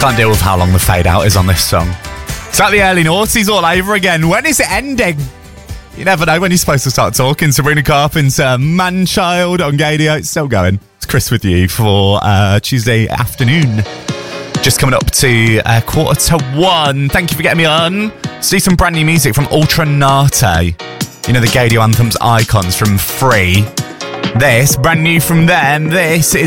Can't deal with how long the fade out is on this song. It's like the early noughties all over again. When is it ending? You never know when you're supposed to start talking. Sabrina Carpenter, Man-Child on Gadio. It's still going. It's Chris with you for Tuesday afternoon. Just coming up to 1:45. Thank you for getting me on. See some brand new music from Ultra Nate. You know, the Gadio Anthems icons from Free. This, brand new from them. This is